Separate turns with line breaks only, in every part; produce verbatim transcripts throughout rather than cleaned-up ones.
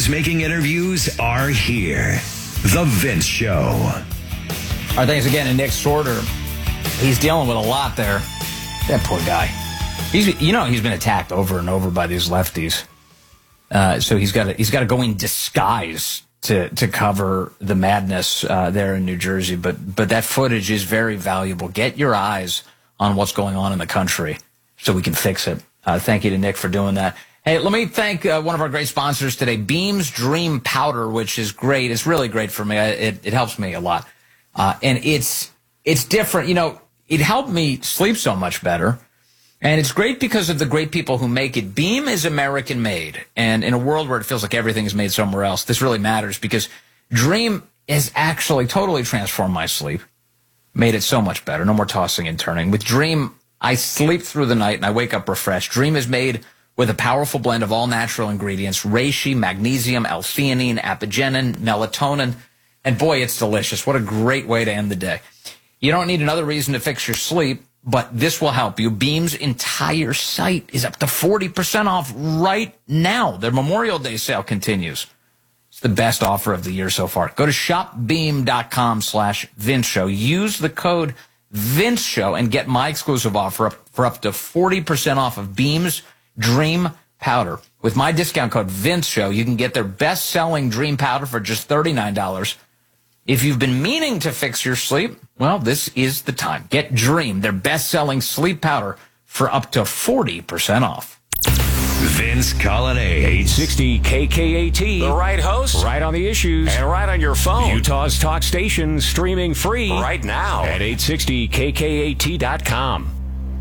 difference-making interviews are here. The Vince Show.
Our thanks again to Nick Sorter. He's dealing with a lot there. That poor guy. He's, you know, he's been attacked over and over by these lefties. Uh, so he's got to he's got to go in disguise to to cover the madness uh, there in New Jersey. But but that footage is very valuable. Get your eyes on what's going on in the country so we can fix it. Uh, thank you to Nick for doing that. Hey, let me thank uh, one of our great sponsors today, Beams Dream Powder, which is great. It's really great for me. I, it it helps me a lot, uh, and it's it's different. You know, it helped me sleep so much better. And it's great because of the great people who make it. Beam is American made. And in a world where it feels like everything is made somewhere else, this really matters because Dream has actually totally transformed my sleep, made it so much better. No more tossing and turning. With Dream, I sleep through the night and I wake up refreshed. Dream is made with a powerful blend of all natural ingredients, reishi, magnesium, L-theanine, apigenin, melatonin. And boy, it's delicious. What a great way to end the day. You don't need another reason to fix your sleep. But this will help you. Beam's entire site is up to forty percent off right now. Their Memorial Day sale continues. It's the best offer of the year so far. Go to shopbeam.com slash Vince Show. Use the code Vince Show and get my exclusive offer up for up to forty percent off of Beam's Dream Powder. With my discount code Vince Show, you can get their best-selling Dream Powder for just thirty-nine dollars. If you've been meaning to fix your sleep, well, this is the time. Get Dream, their best-selling sleep powder, for up to forty percent off.
Vince Colonnade.
eight sixty K K A T.
The right host.
Right on the issues.
And right on your phone.
Utah's talk station, streaming free.
Right now.
At eight sixty K K A T dot com.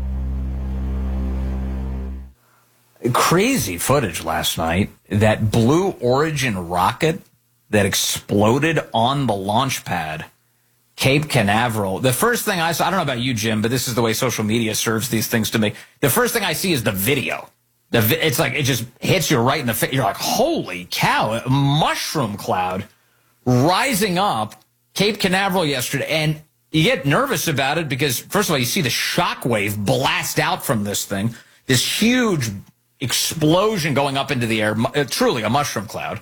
Crazy footage last night. That Blue Origin rocket that exploded on the launch pad, Cape Canaveral. The first thing I saw, I don't know about you, Jim, but this is the way social media serves these things to me. The first thing I see is the video. The vi- it's like it just hits you right in the face. You're like, holy cow, a mushroom cloud rising up Cape Canaveral yesterday. And you get nervous about it because, first of all, you see the shockwave blast out from this thing, this huge explosion going up into the air, uh, truly a mushroom cloud.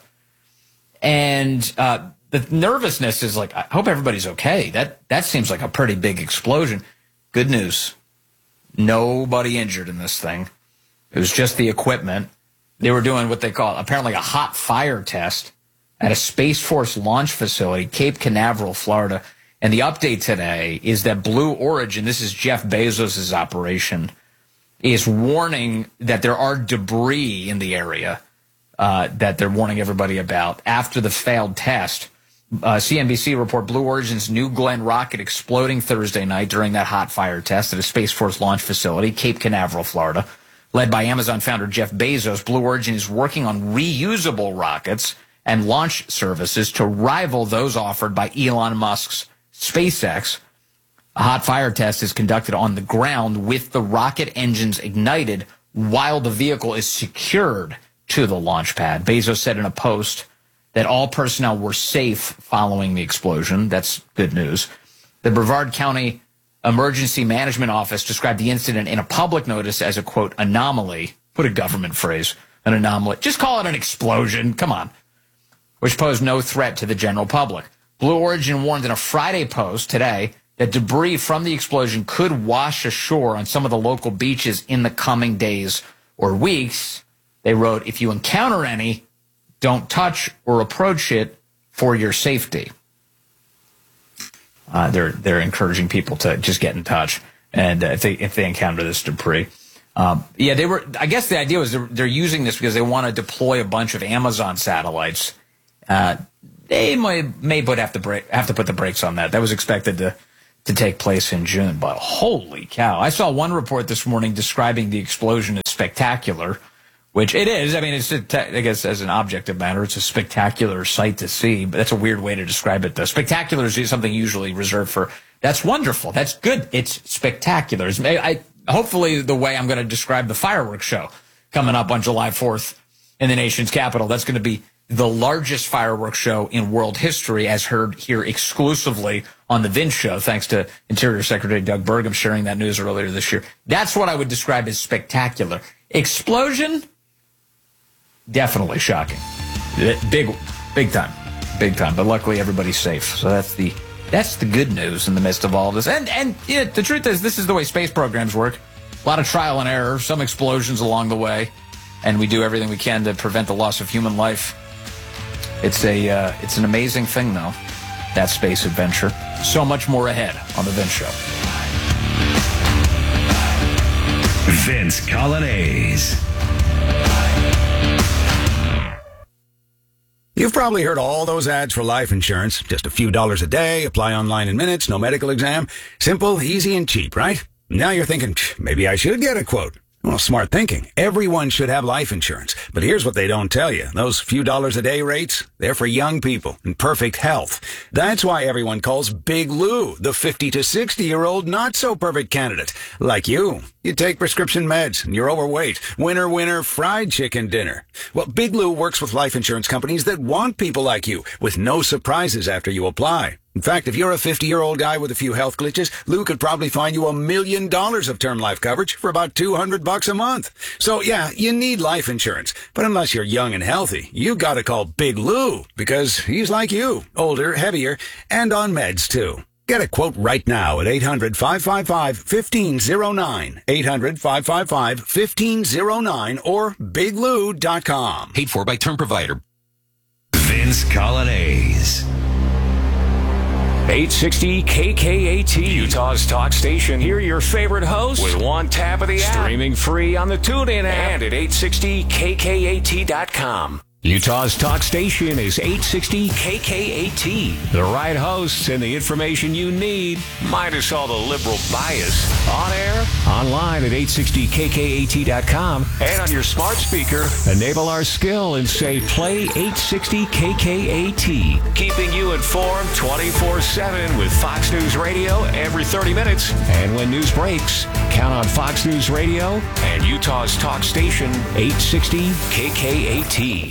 And uh, the nervousness is like, I hope everybody's okay. That that seems like a pretty big explosion. Good news. Nobody injured in this thing. It was just the equipment. They were doing what they call apparently a hot fire test at a Space Force launch facility, Cape Canaveral, Florida. And the update today is that Blue Origin, this is Jeff Bezos' operation, is warning that there are debris in the area. Uh, that they're warning everybody about after the failed test. Uh, C N B C report Blue Origin's New Glenn rocket exploding Thursday night during that hot fire test at a Space Force launch facility, Cape Canaveral, Florida. Led by Amazon founder Jeff Bezos, Blue Origin is working on reusable rockets and launch services to rival those offered by Elon Musk's SpaceX. A hot fire test is conducted on the ground with the rocket engines ignited while the vehicle is secured to the launch pad. Bezos said in a post that all personnel were safe following the explosion. That's good news. The Brevard County Emergency Management Office described the incident in a public notice as a, quote, anomaly. Put a government phrase, an anomaly. Just call it an explosion. Come on. Which posed no threat to the general public. Blue Origin warned in a Friday post today that debris from the explosion could wash ashore on some of the local beaches in the coming days or weeks. They wrote, if you encounter any, don't touch or approach it for your safety. Uh, they're they're encouraging people to just get in touch and uh, if they if they encounter this debris. Um, yeah, they were. I guess the idea was they're, they're using this because they want to deploy a bunch of Amazon satellites. Uh, they may may put have to break have to put the brakes on that. That was expected to to take place in June, but holy cow! I saw one report this morning describing the explosion as spectacular. Which it is. I mean, it's a te- I guess as an objective matter, it's a spectacular sight to see. But that's a weird way to describe it, though. Spectacular is something usually reserved for. That's wonderful. That's good. It's spectacular. It's, I, I hopefully the way I'm going to describe the fireworks show coming up on July fourth in the nation's capital. That's going to be the largest fireworks show in world history, as heard here exclusively on the Vince Show, thanks to Interior Secretary Doug Burgum sharing that news earlier this year. That's what I would describe as spectacular. Explosion. Definitely shocking. Big, big time. Big time. But luckily, everybody's safe. So that's the that's the good news in the midst of all of this. And, and yeah, the truth is, this is the way space programs work. A lot of trial and error, some explosions along the way. And we do everything we can to prevent the loss of human life. It's a uh, it's an amazing thing, though, that space adventure. So much more ahead on The Vince Show.
Vince Coglianese.
You've probably heard all those ads for life insurance. Just a few dollars a day, apply online in minutes, no medical exam. Simple, easy, and cheap, right? Now you're thinking, maybe I should get a quote. Well, smart thinking. Everyone should have life insurance. But here's what they don't tell you. Those few dollars a day rates, they're for young people in perfect health. That's why everyone calls Big Lou the fifty to sixty-year-old not-so-perfect candidate. Like you. You take prescription meds and you're overweight. Winner, winner, fried chicken dinner. Well, Big Lou works with life insurance companies that want people like you with no surprises after you apply. In fact, if you're a fifty-year-old guy with a few health glitches, Lou could probably find you a million dollars of term life coverage for about two hundred bucks a month. So yeah, you need life insurance. But unless you're young and healthy, you gotta call Big Lou because he's like you, older, heavier, and on meds too. Get a quote right now at eight hundred, five five five, one five zero nine, eight hundred, five five five, one five zero nine or big lou dot com.
Paid for by term provider.
Vince Coglianese.
eight sixty K K A T, Utah's talk station. Hear your favorite hosts with one tap of the app. Streaming free on the TuneIn app and at eight sixty K K A T dot com. Utah's talk station is eight sixty K K A T. The right hosts and the information you need, minus all the liberal bias. On air, online at eight sixty K K A T dot com, and on your smart speaker, enable our skill and say play eight sixty K K A T. Keeping you informed twenty-four seven with Fox News Radio every thirty minutes. And when news breaks, count on Fox News Radio and Utah's talk station, eight sixty K K A T.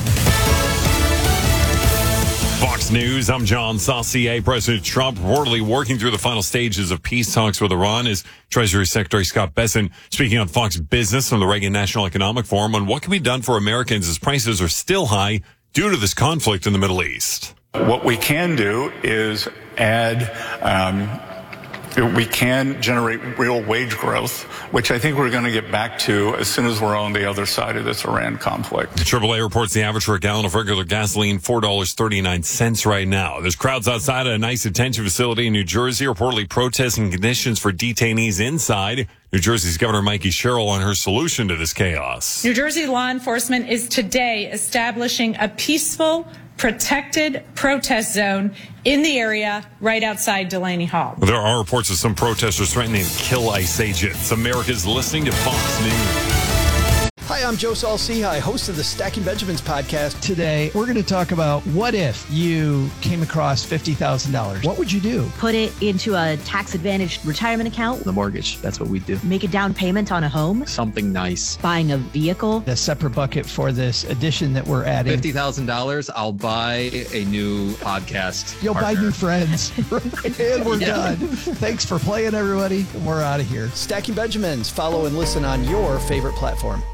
Fox News, I'm John Saucier. President Trump reportedly working through the final stages of peace talks with Iran is Treasury Secretary Scott Bessent speaking on Fox Business from the Reagan National Economic Forum on what can be done for Americans as prices are still high due to this conflict in the Middle East.
What we can do is add, um, we can generate real wage growth, which I think we're going to get back to as soon as we're on the other side of this Iran conflict.
The triple A reports the average for a gallon of regular gasoline, four dollars and thirty-nine cents right now. There's crowds outside a nice detention facility in New Jersey reportedly protesting conditions for detainees inside. New Jersey's Governor Mikey Sherrill on her solution to this chaos.
New Jersey law enforcement is today establishing a peaceful, protected protest zone in the area right outside Delaney Hall.
There are reports of some protesters threatening to kill ICE agents. America's listening to Fox News.
Hi, I'm Joe Saul-Sehy, host of the Stacking Benjamins podcast. Today, we're going to talk about what if you came across fifty thousand dollars. What would you do?
Put it into a tax-advantaged retirement account.
The mortgage. That's what we do.
Make a down payment on a home.
Something nice.
Buying a vehicle.
A separate bucket for this addition that we're adding.
fifty thousand dollars, I'll buy a new podcast
You'll
partner.
buy new friends. And we're
Yeah.
done. Thanks for playing, everybody. We're out of here. Stacking Benjamins. Follow and listen on your favorite platform.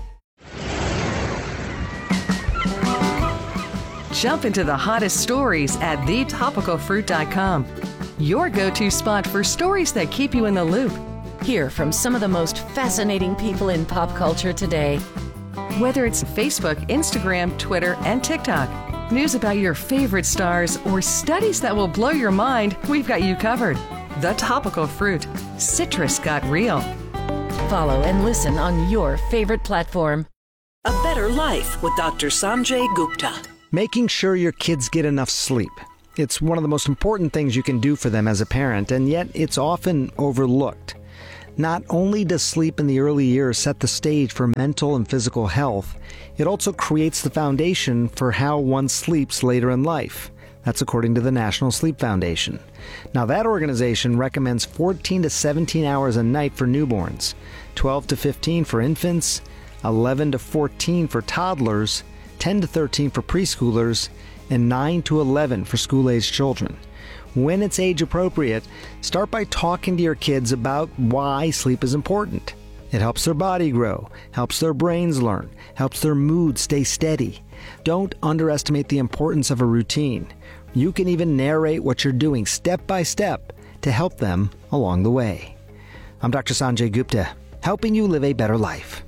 Jump into the hottest stories at the topical fruit dot com. Your go-to spot for stories that keep you in the loop.
Hear from some of the most fascinating people in pop culture today.
Whether it's Facebook, Instagram, Twitter, and TikTok, news about your favorite stars, or studies that will blow your mind, we've got you covered. The Topical Fruit. Citrus got real.
Follow and listen on your favorite platform.
A Better Life with Doctor Sanjay Gupta.
Making sure your kids get enough sleep. It's one of the most important things you can do for them as a parent, and yet it's often overlooked. Not only does sleep in the early years set the stage for mental and physical health, it also creates the foundation for how one sleeps later in life. That's according to the National Sleep Foundation. Now, that organization recommends fourteen to seventeen hours a night for newborns, twelve to fifteen for infants, eleven to fourteen for toddlers, ten to thirteen for preschoolers, and nine to eleven for school-aged children. When it's age appropriate, start by talking to your kids about why sleep is important. It helps their body grow, helps their brains learn, helps their mood stay steady. Don't underestimate the importance of a routine. You can even narrate what you're doing step by step to help them along the way. I'm Doctor Sanjay Gupta, helping you live a better life.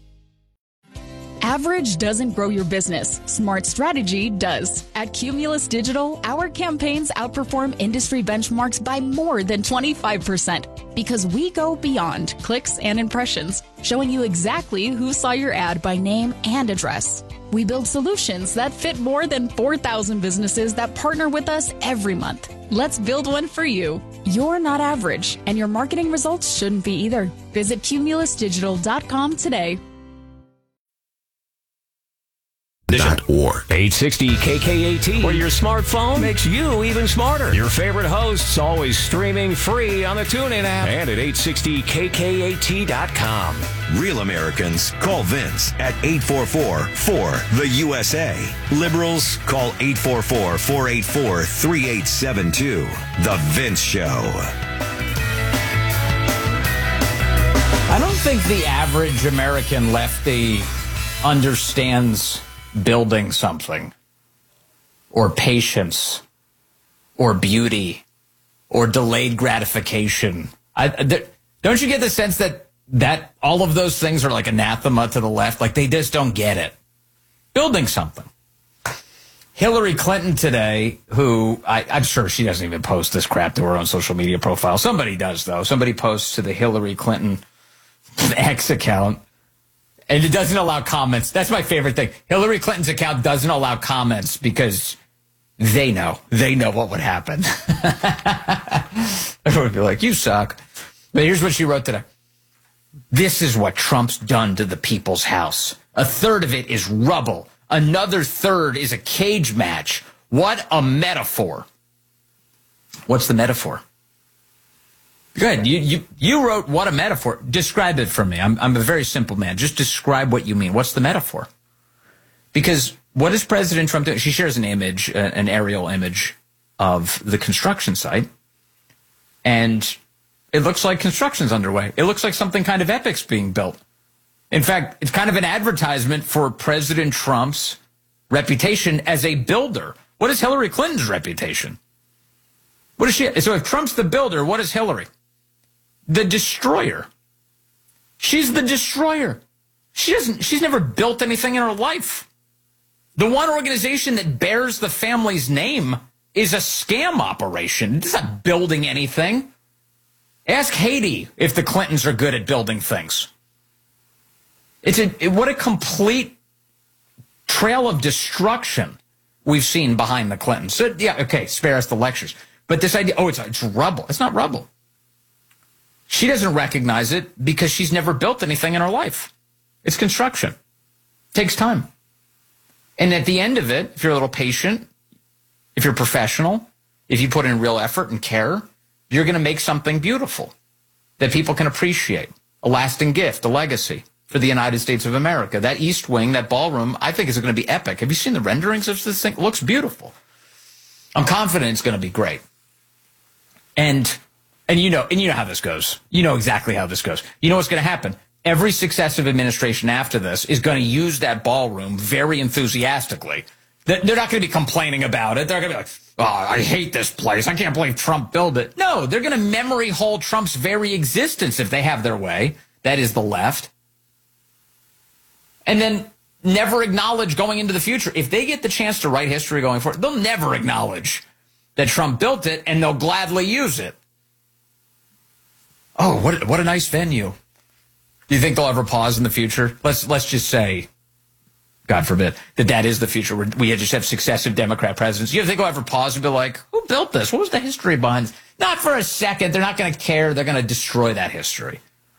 Average doesn't grow your business. Smart strategy does. At Cumulus Digital, our campaigns outperform industry benchmarks by more than twenty-five percent because we go beyond clicks and impressions, showing you exactly who saw your ad by name and address. We build solutions that fit more than four thousand businesses that partner with us every month. Let's build one for you. You're not average, and your marketing results shouldn't be either. Visit cumulus digital dot com today.
Org. eight sixty K K A T, where your smartphone makes you even smarter. Your favorite hosts always streaming free on the TuneIn app and at eight sixty K K A T dot com.
Real Americans call Vince at eight four four, four, the U S A. Liberals call eight four four, four eight four, three eight seven two. The Vince Show.
I don't think the average American lefty understands building something, or patience, or beauty, or delayed gratification. I, there, don't you get the sense that that all of those things are like anathema to the left? Like they just don't get it. Building something. Hillary Clinton today, who I, I'm sure she doesn't even post this crap to her own social media profile. Somebody does, though. Somebody posts to the Hillary Clinton X account. And it doesn't allow comments. That's my favorite thing. Hillary Clinton's account doesn't allow comments because they know. They know what would happen. Everyone would be like, you suck. But here's what she wrote today. This is what Trump's done to the people's house. A third of it is rubble. Another third is a cage match. What a metaphor. What's the metaphor? Good. You, you, you wrote what a metaphor. Describe it for me. I'm, I'm a very simple man. Just describe what you mean. What's the metaphor? Because what is President Trump doing? She shares an image, uh, an aerial image of the construction site. And it looks like construction's underway. It looks like something kind of epic's being built. In fact, it's kind of an advertisement for President Trump's reputation as a builder. What is Hillary Clinton's reputation? What is she? So if Trump's the builder, what is Hillary? The destroyer. She's the destroyer. She doesn't, she's never built anything in her life. The one organization that bears the family's name is a scam operation. It's not building anything. Ask Haiti if the Clintons are good at building things. It's a, it, what a complete trail of destruction we've seen behind the Clintons. So, yeah, okay, spare us the lectures. But this idea, oh, it's, it's rubble. It's not rubble. She doesn't recognize it because she's never built anything in her life. It's construction. It takes time. And at the end of it, if you're a little patient, if you're professional, if you put in real effort and care, you're going to make something beautiful that people can appreciate. A lasting gift, a legacy for the United States of America. That East Wing, that ballroom, I think is going to be epic. Have you seen the renderings of this thing? It looks beautiful. I'm confident it's going to be great. And and you know, and you know how this goes. You know exactly how this goes. You know what's going to happen? Every successive administration after this is going to use that ballroom very enthusiastically. They're not going to be complaining about it. They're going to be like, oh, I hate this place. I can't believe Trump built it. No, they're going to memory hold Trump's very existence if they have their way. That is the left. And then never acknowledge going into the future. If they get the chance to write history going forward, they'll never acknowledge that Trump built it, and they'll gladly use it. Oh, what what a nice venue. Do you think they'll ever pause in the future? Let's let's just say, God forbid, that that is the future. Where we just have successive Democrat presidents. You think they'll ever pause and be like, who built this? What was the history behind this? Not for a second. They're not going to care. They're going to destroy that history.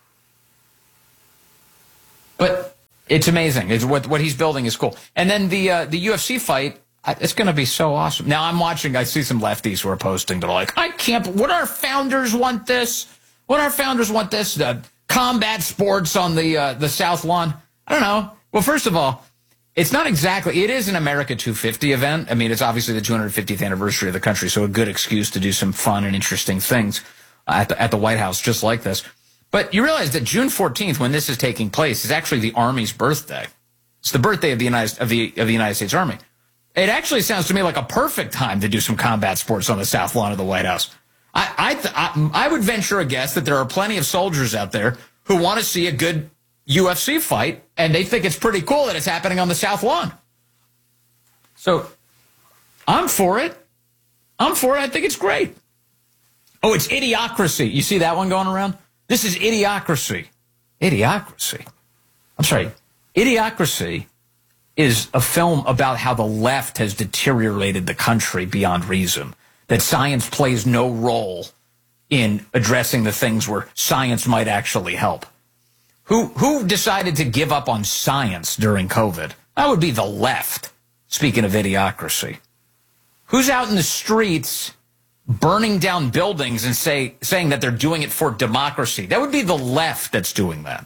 But it's amazing. It's what what he's building is cool. And then the uh, the U F C fight, it's going to be so awesome. Now I'm watching. I see some lefties who are posting. They're like, I can't. Would our founders want this? Would our founders want this? Uh, combat sports on the uh, the South Lawn? I don't know. Well, first of all, it's not exactly. It is an America two fifty event. I mean, it's obviously the two hundred fiftieth anniversary of the country, so a good excuse to do some fun and interesting things at the, at the White House, just like this. But you realize that June fourteenth, when this is taking place, is actually the Army's birthday. It's the birthday of the United of the of the United States Army. It actually sounds to me like a perfect time to do some combat sports on the south lawn of the White House. I I, th- I, I would venture a guess that there are plenty of soldiers out there who want to see a good U F C fight, and they think it's pretty cool that it's happening on the south lawn. So I'm for it. I'm for it. I think it's great. Oh, it's Idiocracy. You see that one going around? This is Idiocracy. Idiocracy. I'm sorry. Idiocracy is a film about how the left has deteriorated the country beyond reason, that science plays no role in addressing the things where science might actually help. Who who decided to give up on science during COVID? That would be the left, speaking of Idiocracy. Who's out in the streets burning down buildings and say saying that they're doing it for democracy? That would be the left that's doing that.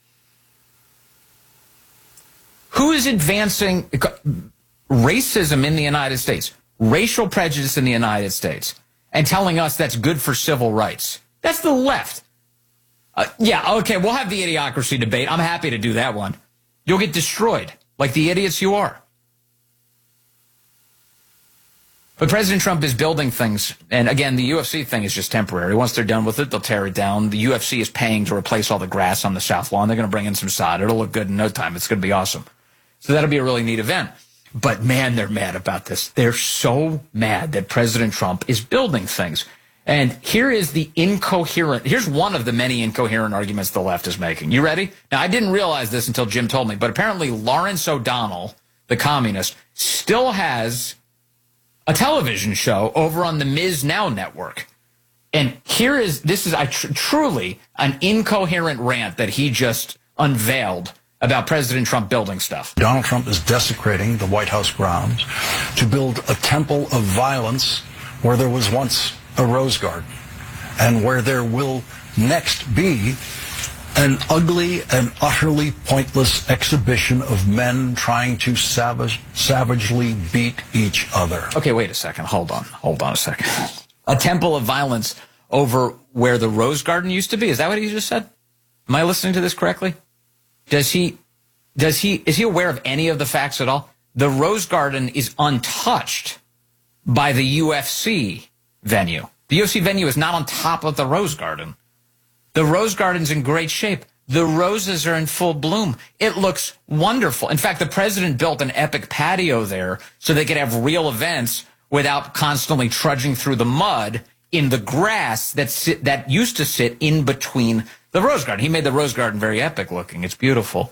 Who is advancing racism in the United States, racial prejudice in the United States, and telling us that's good for civil rights? That's the left. Uh, yeah, okay, we'll have the Idiocracy debate. I'm happy to do that one. You'll get destroyed, like the idiots you are. But President Trump is building things, and again, the U F C thing is just temporary. Once they're done with it, they'll tear it down. The U F C is paying to replace all the grass on the south lawn. They're going to bring in some sod. It'll look good in no time. It's going to be awesome. So that'll be a really neat event. But man, they're mad about this. They're so mad that President Trump is building things. And here is the incoherent, here's one of the many incoherent arguments the left is making. You ready? Now, I didn't realize this until Jim told me, but apparently Lawrence O'Donnell, the communist, still has a television show over on the Miz Now network. And here is, this is I tr- truly an incoherent rant that he just unveiled about President Trump building stuff.
Donald Trump is desecrating the White House grounds to build a temple of violence where there was once a rose garden, and where there will next be an ugly and utterly pointless exhibition of men trying to savage, savagely beat each other.
Okay, wait a second. Hold on. Hold on a second. A temple of violence over where the rose garden used to be. Is that what he just said? Am I listening to this correctly? Does he, does he, is he aware of any of the facts at all? The rose garden is untouched by the U F C venue. The U F C venue is not on top of the rose garden. The rose garden's in great shape. The roses are in full bloom. It looks wonderful. In fact, the president built an epic patio there so they could have real events without constantly trudging through the mud in the grass that sit, that used to sit in between the rose garden. He made the rose garden very epic looking. It's beautiful.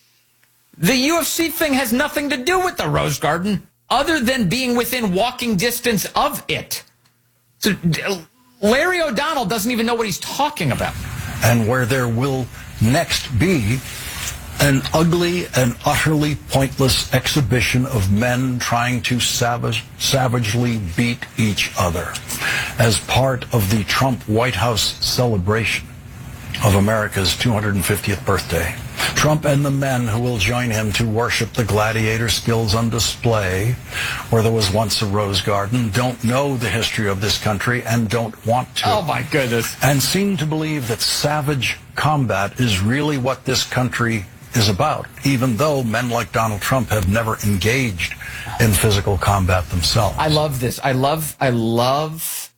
The U F C thing has nothing to do with the rose garden other than being within walking distance of it. So Larry O'Donnell doesn't even know what he's talking about.
And where there will next be an ugly and utterly pointless exhibition of men trying to savage, savagely beat each other as part of the Trump White House celebration of America's two hundred fiftieth birthday. Trump and the men who will join him to worship the gladiator skills on display where there was once a rose garden don't know the history of this country and don't want to.
Oh, my goodness.
And seem to believe that savage combat is really what this country is about, even though men like Donald Trump have never engaged in physical combat themselves.
I love this. I love, I love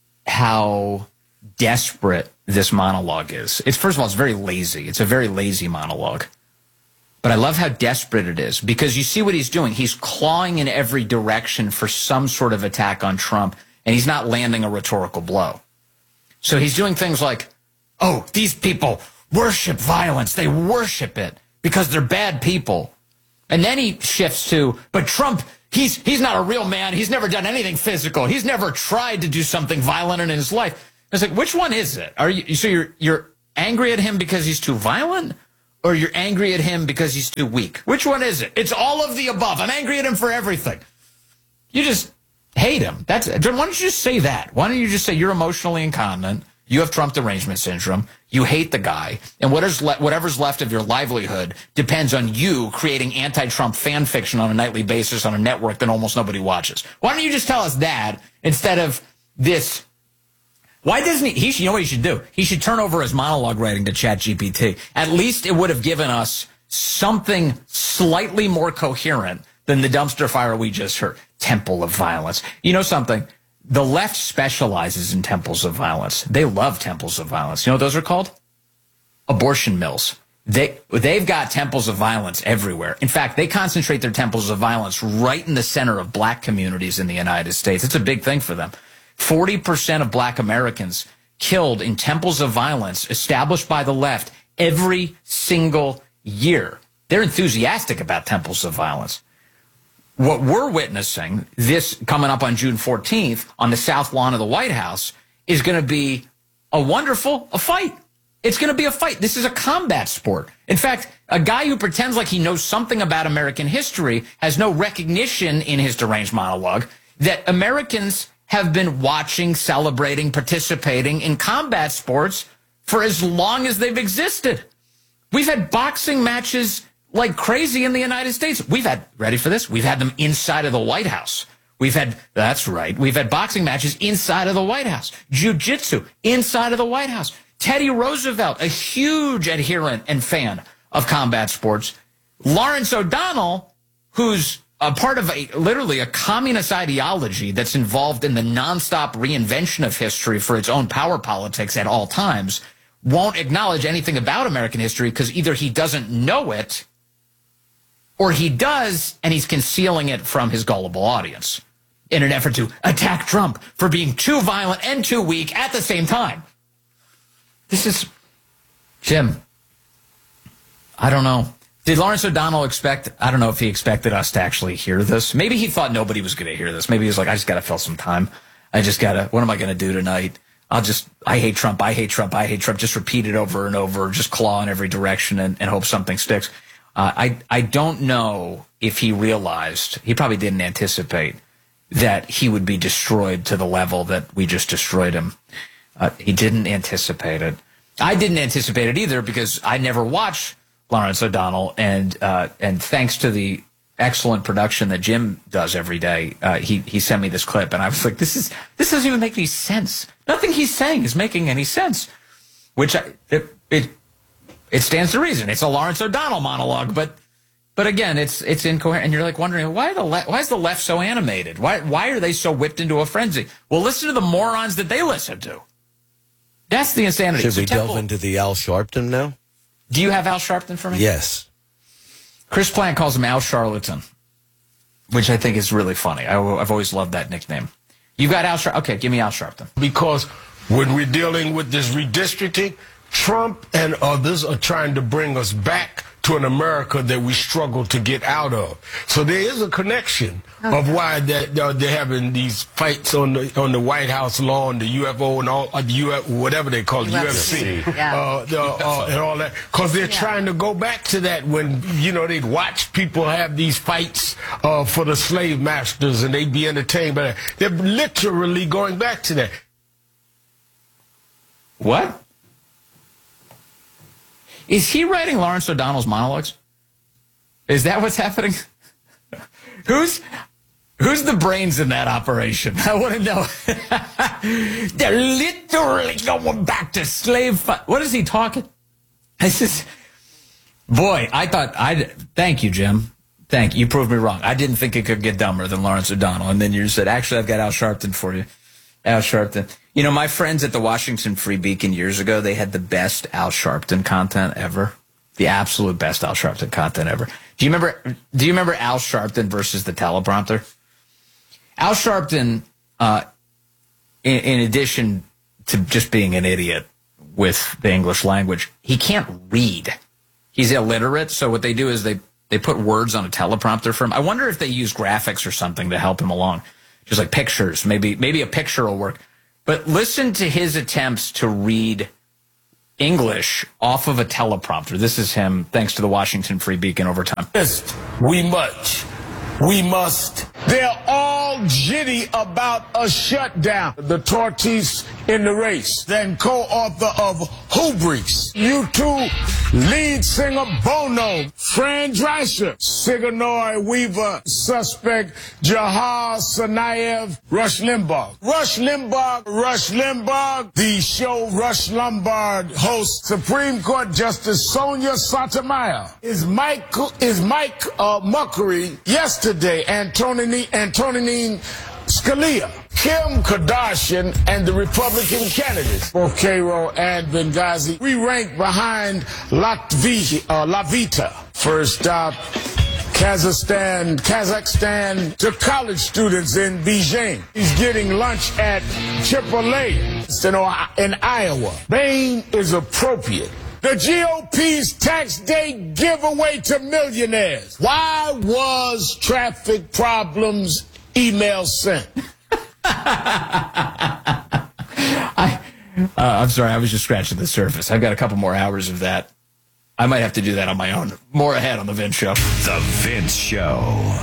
how desperate this monologue is. It's, first of all, it's very lazy. It's a very lazy monologue. But I love how desperate it is, because you see what he's doing. He's clawing in every direction for some sort of attack on Trump, and he's not landing a rhetorical blow. So he's doing things like, oh, these people worship violence. They worship it because they're bad people. And then he shifts to, but Trump, he's he's not a real man. He's never done anything physical. He's never tried to do something violent in his life. It's like, which one is it? Are you so you're you're angry at him because he's too violent, or you're angry at him because he's too weak? Which one is it? It's all of the above. I'm angry at him for everything. You just hate him. That's why don't you just say that? Why don't you just say you're emotionally incontinent? You have Trump derangement syndrome. You hate the guy, and whatever's, le- whatever's left of your livelihood depends on you creating anti-Trump fan fiction on a nightly basis on a network that almost nobody watches. Why don't you just tell us that instead of this Why doesn't he? he should, you know what he should do? He should turn over his monologue writing to ChatGPT. At least it would have given us something slightly more coherent than the dumpster fire we just heard. Temple of violence. You know something? The left specializes in temples of violence. They love temples of violence. You know what those are called? Abortion mills. They, they've got temples of violence everywhere. In fact, they concentrate their temples of violence right in the center of black communities in the United States. It's a big thing for them. forty percent of black Americans killed in temples of violence established by the left every single year. They're enthusiastic about temples of violence. What we're witnessing, this coming up on June fourteenth on the south lawn of the White House, is going to be a wonderful a fight. It's going to be a fight. This is a combat sport. In fact, a guy who pretends like he knows something about American history has no recognition in his deranged monologue that Americans have been watching, celebrating, participating in combat sports for as long as they've existed. We've had boxing matches like crazy in the United States. We've had, ready for this? We've had them inside of the White House. We've had, that's right, we've had boxing matches inside of the White House. Jiu-jitsu inside of the White House. Teddy Roosevelt, a huge adherent and fan of combat sports. Lawrence O'Donnell, who's a part of a, literally a communist ideology that's involved in the nonstop reinvention of history for its own power politics at all times, won't acknowledge anything about American history because either he doesn't know it or he does, and he's concealing it from his gullible audience in an effort to attack Trump for being too violent and too weak at the same time. This is, Jim, I don't know. Did Lawrence O'Donnell expect, I don't know if he expected us to actually hear this. Maybe he thought nobody was going to hear this. Maybe he was like, I just got to fill some time. I just got to, what am I going to do tonight? I'll just, I hate Trump, I hate Trump, I hate Trump. Just repeat it over and over, just claw in every direction and, and hope something sticks. Uh, I, I don't know if he realized, he probably didn't anticipate that he would be destroyed to the level that we just destroyed him. Uh, he didn't anticipate it. I didn't anticipate it either because I never watched Lawrence O'Donnell, and uh, and thanks to the excellent production that Jim does every day, uh, he he sent me this clip, and I was like, this is this doesn't even make any sense. Nothing he's saying is making any sense. Which I, it it it stands to reason. It's a Lawrence O'Donnell monologue, but but again, it's it's incoherent, and you're like wondering why the le- why is the left so animated? Why why are they so whipped into a frenzy? Well, listen to the morons that they listen to. That's the insanity.
Should we
so Temple,
delve into the Al Sharpton now?
Do you have Al Sharpton for me?
Yes.
Chris Plant calls him Al Charlatan, which I think is really funny. I, I've always loved that nickname. You got Al Sharpton? Okay, give me Al Sharpton.
Because when we're dealing with this redistricting, Trump and others are trying to bring us back to an America that we struggle to get out of. So there is a connection of why that uh, they're having these fights on the on the White House lawn, the U F O and all uh, the U F whatever they call it, U F C,
yeah.
uh, the, uh, and all that, because they're yeah. trying to go back to that when you know they'd watch people have these fights uh, for the slave masters and they'd be entertained by that. They're literally going back to that.
What? Is he writing Lawrence O'Donnell's monologues? Is that what's happening? who's who's the brains in that operation? I want to know. They're literally going back to slave fight. What is he talking? This is, boy, I thought, I thank you, Jim. Thank you. You proved me wrong. I didn't think it could get dumber than Lawrence O'Donnell. And then you said, actually, I've got Al Sharpton for you. Al Sharpton. You know, my friends at the Washington Free Beacon years ago, they had the best Al Sharpton content ever. The absolute best Al Sharpton content ever. Do you remember, do you remember Al Sharpton versus the teleprompter? Al Sharpton, uh, in, in addition to just being an idiot with the English language, he can't read. He's illiterate, so what they do is they, they put words on a teleprompter for him. I wonder if they use graphics or something to help him along. Just like pictures. Maybe maybe a picture will work. But listen to his attempts to read English off of a teleprompter. This is him, thanks to the Washington Free Beacon over time.
Yes, we much. We must. They're all jitty about a shutdown. The tortoise in the race. Then co-author of Hubris. You two Lead singer Bono, Fran Drescher, Sigourney Weaver, suspect Jahar Tsarnaev, Rush Limbaugh. Rush Limbaugh, Rush Limbaugh, the show Rush Lombard hosts Supreme Court Justice Sonia Sotomayor. Is Mike, is Mike uh, Muckery yesterday, Antonine, Antonine Scalia, Kim Kardashian, and the Republican candidates, both Cairo and Benghazi. We rank behind Latvi, uh, Lavita. First stop, Kazakhstan, Kazakhstan to college students in Beijing. He's getting lunch at Chipotle in Iowa. Bain is appropriate. The G O P's tax day giveaway to millionaires. Why was traffic problems email sent?
I, uh, I'm sorry, I was just scratching the surface. I've got a couple more hours of that. I might have to do that on my own. More ahead on The Vince Show.
The Vince Show.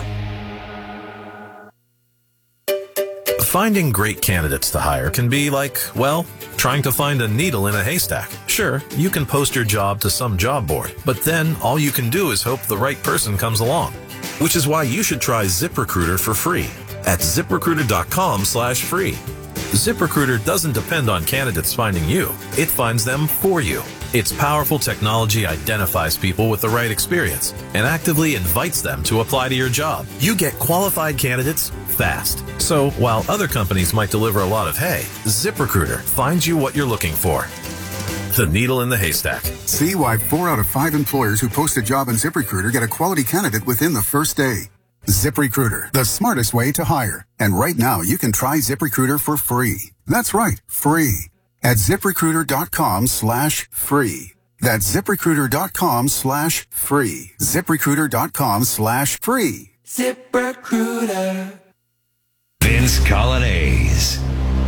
Finding great candidates to hire can be like, well, trying to find a needle in a haystack. Sure, you can post your job to some job board, but then all you can do is hope the right person comes along. Which is why you should try ZipRecruiter for free at ZipRecruiter.com slash free. ZipRecruiter doesn't depend on candidates finding you. It finds them for you. Its powerful technology identifies people with the right experience and actively invites them to apply to your job. You get qualified candidates fast. So while other companies might deliver a lot of hay, ZipRecruiter finds you what you're looking for. The needle in the haystack.
See why four out of five employers who post a job on ZipRecruiter get a quality candidate within the first day. ZipRecruiter, the smartest way to hire. And right now, you can try ZipRecruiter for free. That's right, free. At ZipRecruiter.com slash free. That's ZipRecruiter.com slash free. ZipRecruiter.com slash free.
ZipRecruiter.
Vince Colonnese.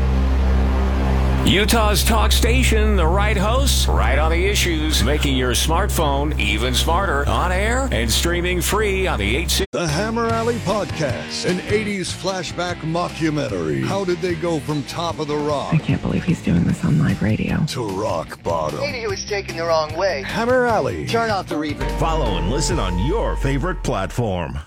Utah's talk station, the right hosts, right on the issues, making your smartphone even smarter, on air and streaming free on the eight sixty.
The Hammer Alley Podcast, an eighties flashback mockumentary. How did they go from top of the rock?
I can't believe he's doing this on live radio.
To rock bottom.
Maybe he was taken the wrong way.
Hammer Alley.
Turn off the reverb.
Follow and listen on your favorite platform.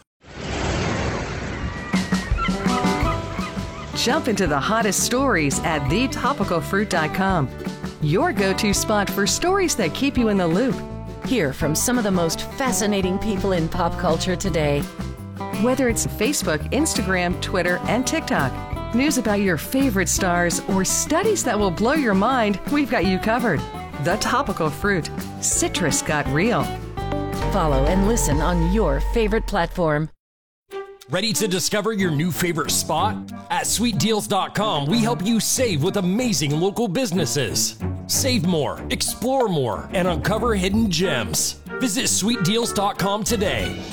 Jump into the hottest stories at the topical fruit dot com. Your go-to spot for stories that keep you in the loop.
Hear from some of the most fascinating people in pop culture today.
Whether it's Facebook, Instagram, Twitter, and TikTok, news about your favorite stars, or studies that will blow your mind, we've got you covered. The Topical Fruit. Citrus got real.
Follow and listen on your favorite platform.
Ready to discover your new favorite spot? At sweet deals dot com, we help you save with amazing local businesses. Save more, explore more, and uncover hidden gems. Visit sweet deals dot com today.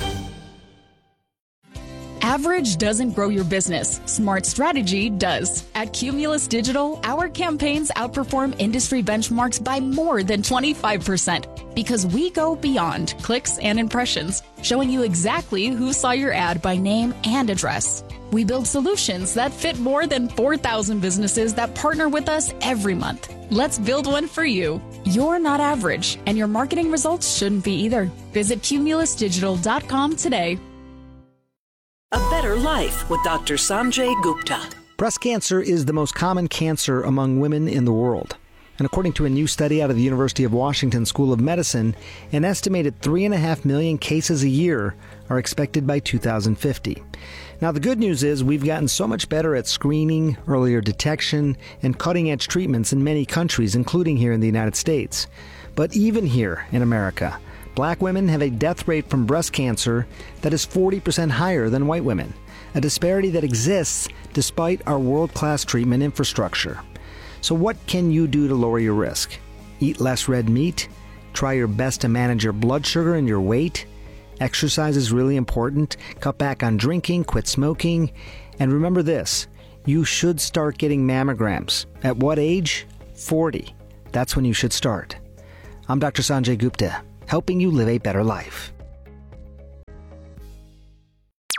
Average doesn't grow your business. Smart strategy does. At Cumulus Digital, our campaigns outperform industry benchmarks by more than twenty-five percent because we go beyond clicks and impressions, showing you exactly who saw your ad by name and address. We build solutions that fit more than four thousand businesses that partner with us every month. Let's build one for you. You're not average, and your marketing results shouldn't be either. Visit Cumulus Digital dot com today.
A Better Life with Doctor Sanjay Gupta.
Breast cancer is the most common cancer among women in the world. And according to a new study out of the University of Washington School of Medicine, an estimated three and a half million cases a year are expected by two thousand fifty. Now, the good news is we've gotten so much better at screening, earlier detection, and cutting-edge treatments in many countries, including here in the United States. But even here in America, Black women have a death rate from breast cancer that is forty percent higher than white women, a disparity that exists despite our world-class treatment infrastructure. So what can you do to lower your risk? Eat less red meat? Try your best to manage your blood sugar and your weight? Exercise is really important. Cut back on drinking, quit smoking. And remember this, you should start getting mammograms. At what age? forty. That's when you should start. I'm Doctor Sanjay Gupta, helping you live a better life.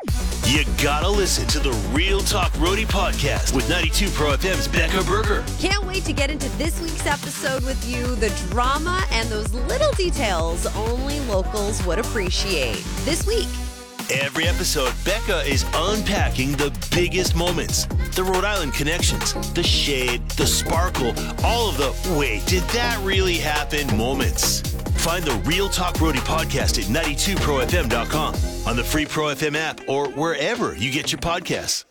You gotta listen to the Real Talk Roadie podcast with ninety-two Pro F M's Becca Berger.
Can't wait to get into this week's episode with you. The drama and those little details only locals would appreciate. This week.
Every episode, Becca is unpacking the biggest moments, the Rhode Island connections, the shade, the sparkle, all of the wait, did that really happen moments. Find the Real Talk Roadie podcast at ninety-two pro f m dot com, on the free Pro F M app, or wherever you get your podcasts.